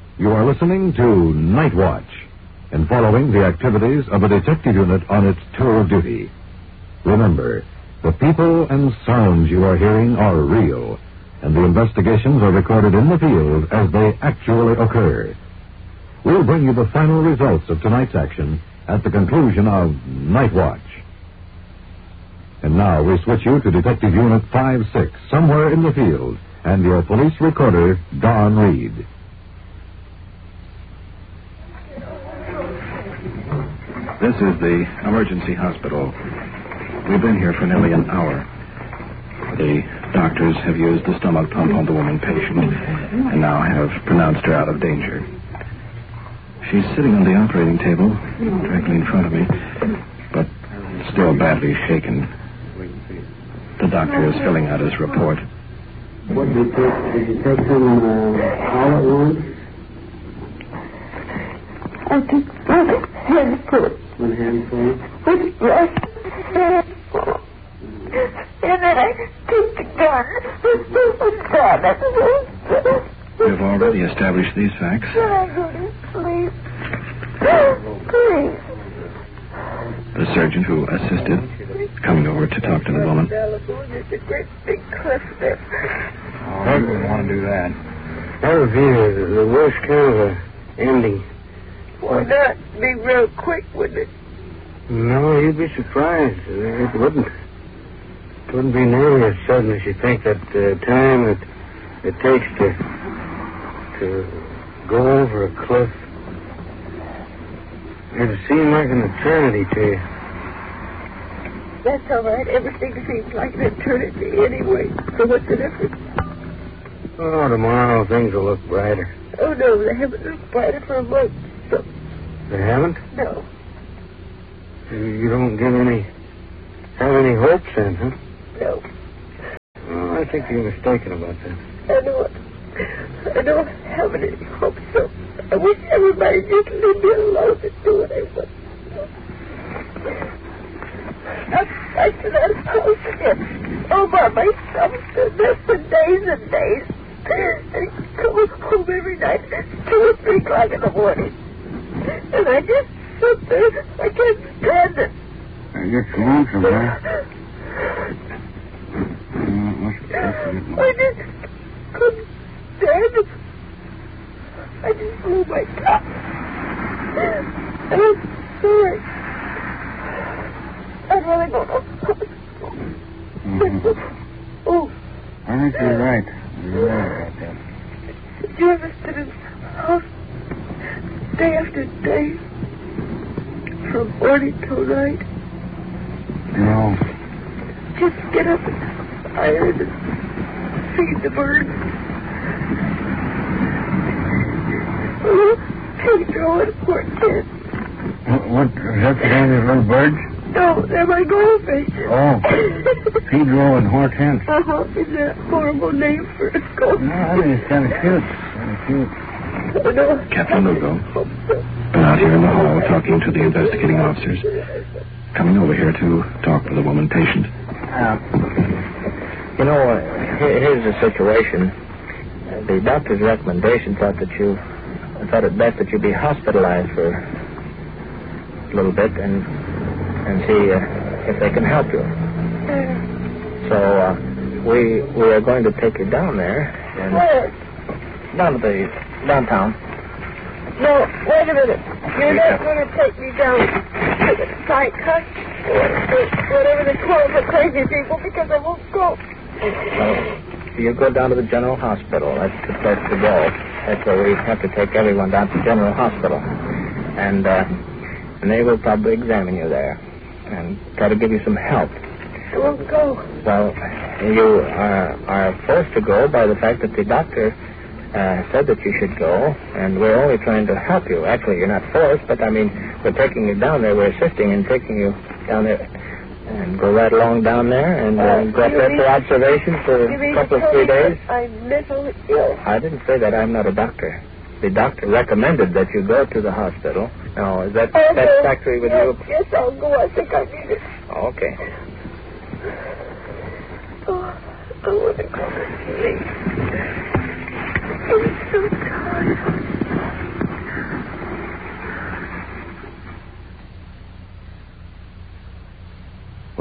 You are listening to Night Watch and following the activities of a detective unit on its tour of duty. Remember, the people and sounds you are hearing are real, and the investigations are recorded in the field as they actually occur. We'll bring you the final results of tonight's action at the conclusion of Night Watch. And now we switch you to Detective Unit 5-6, somewhere in the field, and your police recorder, Don Reed. This is the emergency hospital. We've been here for nearly an hour. The doctors have used the stomach pump on the woman patient and now have pronounced her out of danger. She's sitting on the operating table, directly in front of me, but still badly shaken. The doctor is filling out his report. What did you take them all at once? I took one handful. One handful? With breast handful. And then I took the gun and shot at We've already established these facts. Can I go to sleep? Please. The surgeon who assisted coming over to talk to the woman. California's a great big cliff there. I wouldn't want to do that. That would be the worst kind of a ending. Why not? Be real quick, wouldn't it? No, you'd be surprised. It wouldn't. It wouldn't be nearly as sudden as you think. That time it takes to go over a cliff. It'd seem like an eternity to you. That's all right. Everything seems like an eternity anyway. So what's the difference? Oh, tomorrow things will look brighter. Oh, no, they haven't looked brighter for a month. So... They haven't? No. You don't have any hopes then, huh? No. Oh, I think you're mistaken about that. I don't have any hopes, so I wish everybody just leave me alone and do what I want. I'm back to that house again, all by myself, and there for days and days. And come home every night, 2 or 3 o'clock in the morning. And I just sit there, I can't stand it. You're lonesome, huh? I just couldn't stand it. I just blew my top. And I'm sorry. I'd rather go to hospital. Oh. I think you're right. You're right about that. Did you ever sit in the house day after day? From morning till night? No. Just get up and iron and feed the birds. Take Joe and poor kid. What, is that the name of little birds? No, they're my goldfish. Oh, Pedro and Hortense. Isn't that a horrible name for a goldfish? No, I think it's kind of cute. Kind of cute. Oh, no. Captain Lugo, been out here in the hall talking to the investigating officers, coming over here to talk with the woman patient. Here's the situation. The doctor's recommendation thought it best that you be hospitalized for a little bit and see if they can help you. So we are going to take you down there and down to the downtown. No, wait a minute. You're not going to take me down to the psych, huh? Whatever they call it for crazy people, because I won't go. You go down to the general hospital. That's the place to go. That's where we have to take everyone down to the general hospital. And they will probably examine you there and try to give you some help. I won't go. Well, you are forced to go by the fact that the doctor said that you should go, and we're only trying to help you. Actually, you're not forced, but, we're taking you down there. We're assisting in taking you down there. And go right along down there and go up there for observation for a couple of 3 days. I'm mentally ill. I didn't say that. I'm not a doctor. The doctor recommended that you go to the hospital. Now, is that satisfactory with you? Yes, I'll go. I think I need it. Okay. Oh, I want to go to sleep. I'm so tired.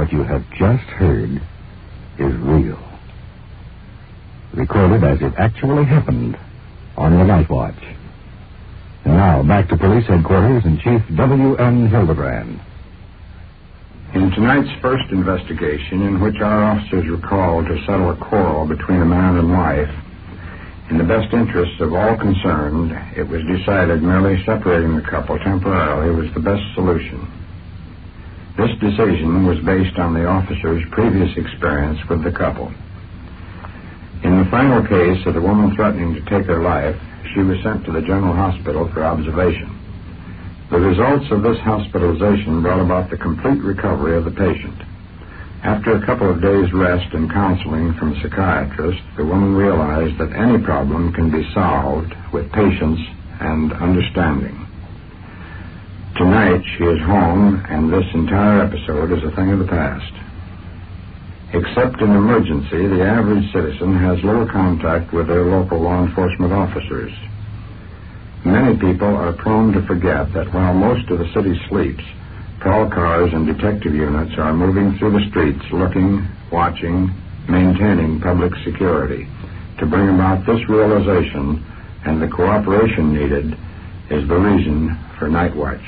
What you have just heard is real. Recorded as it actually happened on the Night Watch. And now, back to police headquarters and Chief W.N. Hildebrand. In tonight's first investigation, in which our officers were called to settle a quarrel between a man and wife, in the best interests of all concerned, it was decided merely separating the couple temporarily was the best solution. This decision was based on the officers' previous experience with the couple. In the final case of the woman threatening to take her life, she was sent to the general hospital for observation. The results of this hospitalization brought about the complete recovery of the patient. After a couple of days' rest and counseling from a psychiatrist, the woman realized that any problem can be solved with patience and understanding. Tonight, she is home, and this entire episode is a thing of the past. Except in emergency, the average citizen has little contact with their local law enforcement officers. Many people are prone to forget that while most of the city sleeps, patrol cars and detective units are moving through the streets looking, watching, maintaining public security. To bring about this realization and the cooperation needed is the reason for Night Watch.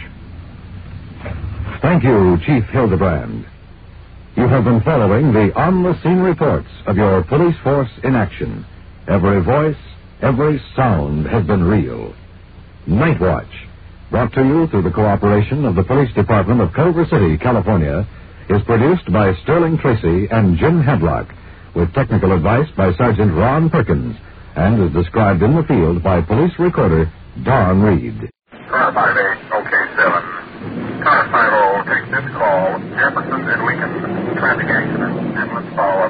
Thank you, Chief Hildebrand. You have been following the on-the-scene reports of your police force in action. Every voice, every sound has been real. Night Watch, brought to you through the cooperation of the Police Department of Culver City, California, is produced by Sterling Tracy and Jim Hadlock, with technical advice by Sergeant Ron Perkins, and is described in the field by police recorder Don Reed.